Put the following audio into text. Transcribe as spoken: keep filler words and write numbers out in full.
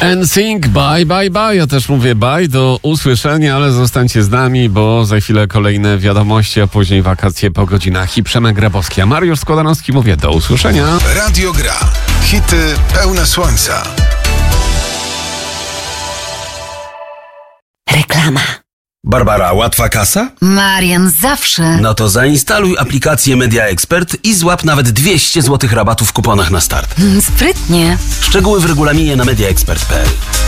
N Sync, bye, bye, bye. Ja też mówię bye, do usłyszenia, ale zostańcie z nami, bo za chwilę kolejne wiadomości, a później wakacje po godzinach i Przemek Grabowski. A Mariusz Składanowski mówię do usłyszenia. Radio Gra. Hity pełne słońca. Reklama. Barbara, łatwa kasa? Marian, zawsze. No to zainstaluj aplikację Media Expert i złap nawet dwieście złotych rabatu w kuponach na start. Sprytnie. Szczegóły w regulaminie na media expert kropka p l.